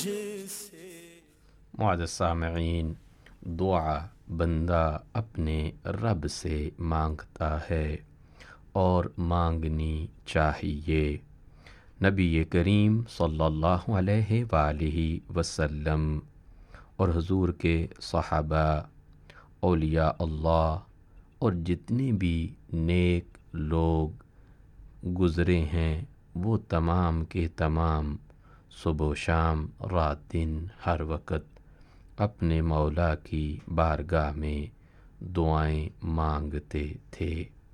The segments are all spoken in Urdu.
معزز سامعین، دعا بندہ اپنے رب سے مانگتا ہے اور مانگنی چاہیے۔ نبی کریم صلی اللہ علیہ وآلہ وسلم اور حضور کے صحابہ، اولیاء اللہ اور جتنے بھی نیک لوگ گزرے ہیں، وہ تمام کے تمام صبح و شام، رات دن، ہر وقت اپنے مولا کی بارگاہ میں دعائیں مانگتے تھے۔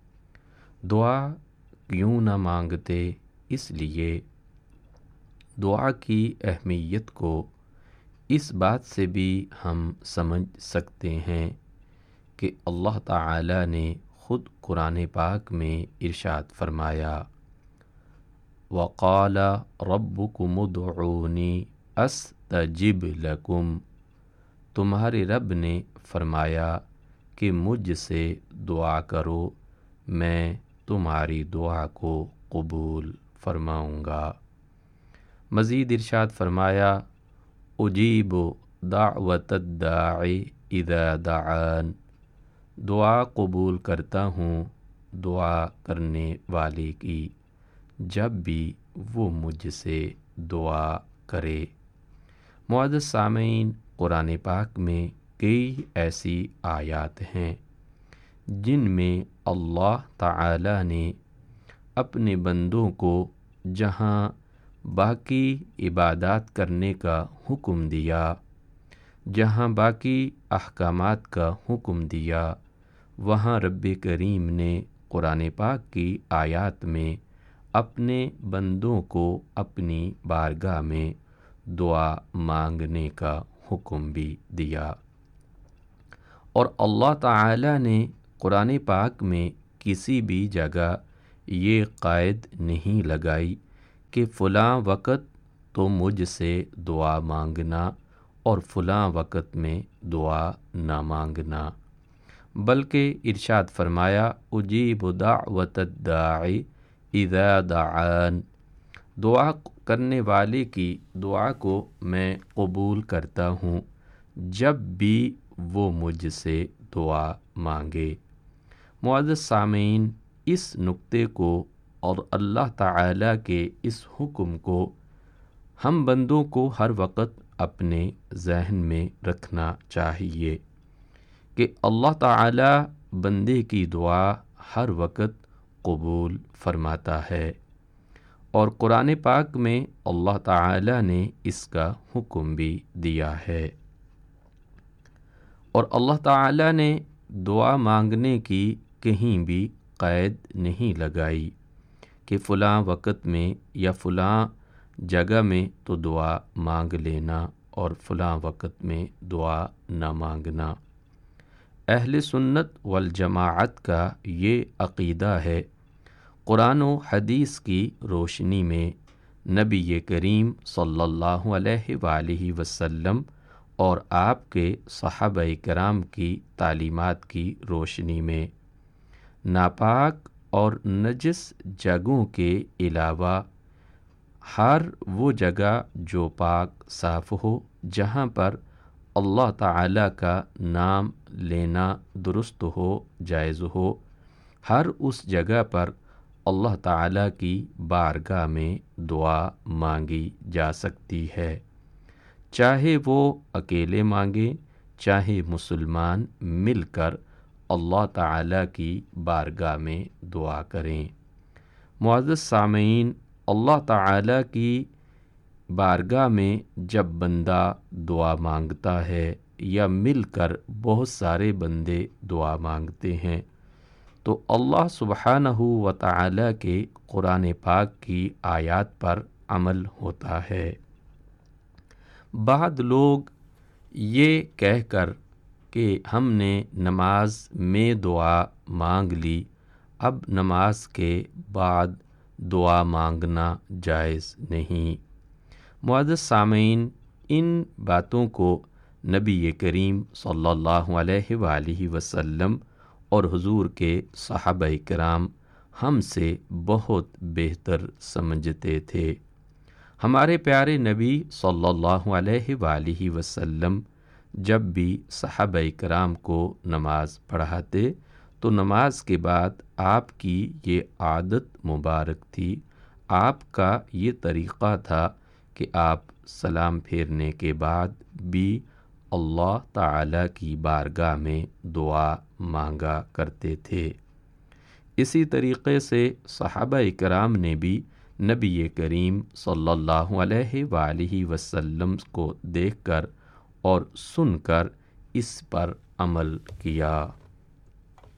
دعا کیوں نہ مانگتے؟ اس لیے دعا کی اہمیت کو اس بات سے بھی ہم سمجھ سکتے ہیں کہ اللہ تعالی نے خود قرآن پاک میں ارشاد فرمایا، وَقَالَ رَبُّكُمُ ادْعُونِي أَسْتَجِبْ لَكُمْ۔ تمہارے رب نے فرمایا کہ مجھ سے دعا کرو، میں تمہاری دعا کو قبول فرماؤں گا۔ مزید ارشاد فرمایا، اجیب دعوت الداع اذا دعان۔ دعا قبول کرتا ہوں دعا کرنے والے کی جب بھی وہ مجھ سے دعا کرے۔ معزز سامعین، قرآن پاک میں کئی ایسی آیات ہیں جن میں اللہ تعالی نے اپنے بندوں کو جہاں باقی عبادات کرنے کا حکم دیا، جہاں باقی احکامات کا حکم دیا، وہاں رب کریم نے قرآن پاک کی آیات میں اپنے بندوں کو اپنی بارگاہ میں دعا مانگنے کا حکم بھی دیا۔ اور اللہ تعالی نے قرآن پاک میں کسی بھی جگہ یہ قید نہیں لگائی کہ فلاں وقت تو مجھ سے دعا مانگنا اور فلاں وقت میں دعا نہ مانگنا، بلکہ ارشاد فرمایا، اجیب دعوت الداع اذا دعان۔ دعا کرنے والے کی دعا کو میں قبول کرتا ہوں جب بھی وہ مجھ سے دعا مانگے۔ معزز سامعین، اس نقطے کو اور اللہ تعالی کے اس حکم کو ہم بندوں کو ہر وقت اپنے ذہن میں رکھنا چاہیے کہ اللہ تعالی بندے کی دعا ہر وقت قبول فرماتا ہے، اور قرآن پاک میں اللہ تعالی نے اس کا حکم بھی دیا ہے۔ اور اللہ تعالی نے دعا مانگنے کی کہیں بھی قید نہیں لگائی کہ فلاں وقت میں یا فلاں جگہ میں تو دعا مانگ لینا اور فلاں وقت میں دعا نہ مانگنا۔ اہل سنت والجماعت کا یہ عقیدہ ہے۔ قرآن و حدیث کی روشنی میں نبی کریم صلی اللہ علیہ وآلہ وسلم اور آپ کے صحابہ کرام کی تعلیمات کی روشنی میں ناپاک اور نجس جگہوں کے علاوہ ہر وہ جگہ جو پاک صاف ہو، جہاں پر اللہ تعالی کا نام لینا درست ہو، جائز ہو، ہر اس جگہ پر اللہ تعالی کی بارگاہ میں دعا مانگی جا سکتی ہے، چاہے وہ اکیلے مانگے، چاہے مسلمان مل کر اللہ تعالی کی بارگاہ میں دعا کریں۔ معزز سامعین، اللہ تعالی کی بارگاہ میں جب بندہ دعا مانگتا ہے یا مل کر بہت سارے بندے دعا مانگتے ہیں تو اللہ سبحانہ و تعالی کے قرآن پاک کی آیات پر عمل ہوتا ہے۔ بعض لوگ یہ کہہ کر کہ ہم نے نماز میں دعا مانگ لی، اب نماز کے بعد دعا مانگنا جائز نہیں۔ معزز سامعین، ان باتوں کو نبی کریم صلی اللہ علیہ وآلہ وسلم اور حضور کے صحابہ کرام ہم سے بہت بہتر سمجھتے تھے۔ ہمارے پیارے نبی صلی اللہ علیہ وآلہ وسلم جب بھی صحابہ کرام کو نماز پڑھاتے تو نماز کے بعد آپ کی یہ عادت مبارک تھی، آپ کا یہ طریقہ تھا کہ آپ سلام پھیرنے کے بعد بھی اللہ تعالیٰ کی بارگاہ میں دعا مانگا کرتے تھے۔ اسی طریقے سے صحابہ کرام نے بھی نبی کریم صلی اللہ علیہ وآلہ وسلم کو دیکھ کر اور سن کر اس پر عمل کیا۔